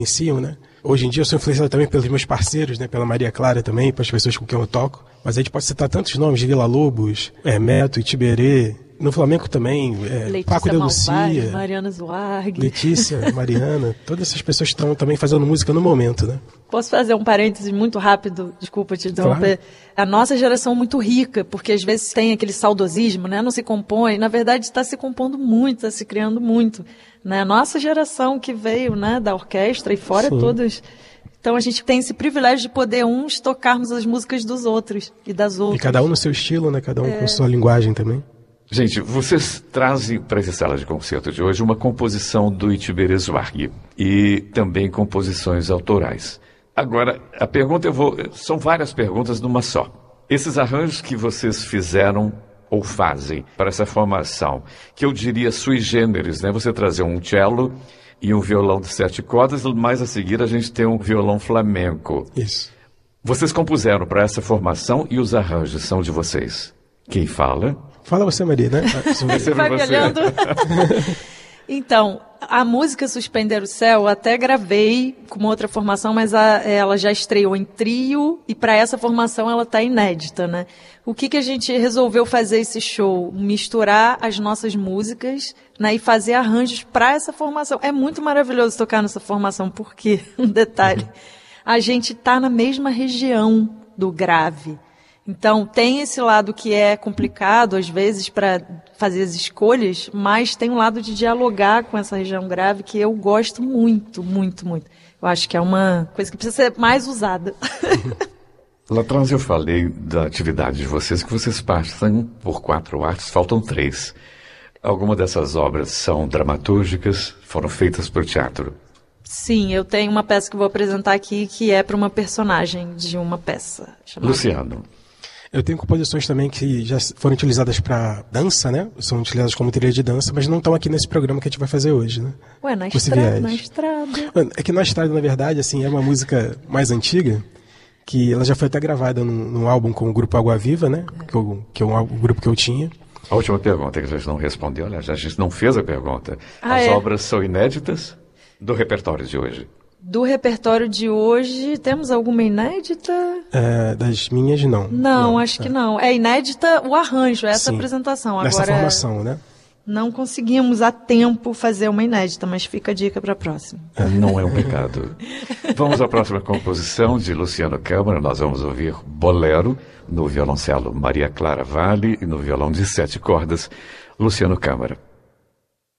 influenciam, né? Hoje em dia eu sou influenciado também pelos meus parceiros, né? Pela Maria Clara também, pelas pessoas com quem eu toco. Mas a gente pode citar tantos nomes, de Villa-Lobos, Hermeto, Itiberê. No Flamengo também, Paco de Lucia, Mariana Zuarg. Letícia, Mariana. Todas essas pessoas estão também fazendo música no momento, né? Posso fazer um parêntese muito rápido? Desculpa te interromper. Claro. A nossa geração é muito rica, porque às vezes tem aquele saudosismo, né? Não se compõe. Na verdade, está se compondo muito, está se criando muito. Né? A nossa geração que veio, né, da orquestra e fora todas. Então a gente tem esse privilégio de poder uns tocarmos as músicas dos outros e das outras. E cada um no seu estilo, né? Cada um com sua linguagem também. Gente, vocês trazem para essa sala de concerto de hoje uma composição do Itiberê Zuarg e também composições autorais. Agora, a pergunta são várias perguntas numa só. Esses arranjos que vocês fizeram ou fazem para essa formação, que eu diria sui generis, né? Você trazer um cello e um violão de 7 cordas, mas a seguir a gente tem um violão flamenco. Isso. Vocês compuseram para essa formação e os arranjos são de vocês. Quem fala? Fala você, Maria, né? Vai me olhando. Então, a música Suspender o Céu, até gravei com uma outra formação, mas ela já estreou em trio e para essa formação ela está inédita, né? O que a gente resolveu fazer esse show? Misturar as nossas músicas, né, e fazer arranjos para essa formação. É muito maravilhoso tocar nessa formação, porque, um detalhe, a gente está na mesma região do grave. Então, tem esse lado que é complicado, às vezes, para fazer as escolhas, mas tem um lado de dialogar com essa região grave que eu gosto muito, muito, muito. Eu acho que é uma coisa que precisa ser mais usada. Lá atrás eu falei da atividade de vocês, que vocês passam por 4 artes, faltam 3. Algumas dessas obras são dramatúrgicas, foram feitas para o teatro. Sim, eu tenho uma peça que vou apresentar aqui, que é para uma personagem de uma peça. Luciano. Eu tenho composições também que já foram utilizadas para dança, né? São utilizadas como trilha de dança, mas não estão aqui nesse programa que a gente vai fazer hoje, né? Ué, na estrada. É que na estrada, na verdade, assim, é uma música mais antiga, que ela já foi até gravada num álbum com o grupo Água Viva, né? Que é um grupo que eu tinha. A última pergunta que a gente não respondeu, aliás, a gente não fez a pergunta. As obras são inéditas do repertório de hoje? Do repertório de hoje, temos alguma inédita? Das minhas, não. Não, acho que não. É inédita o arranjo, essa apresentação. Agora, nessa formação, né? Não conseguimos a tempo fazer uma inédita, mas fica a dica para a próxima. Não é um pecado. Vamos à próxima composição de Luciano Câmara. Nós vamos ouvir Bolero, no violoncelo Maria Clara Vale e no violão de 7 cordas, Luciano Câmara.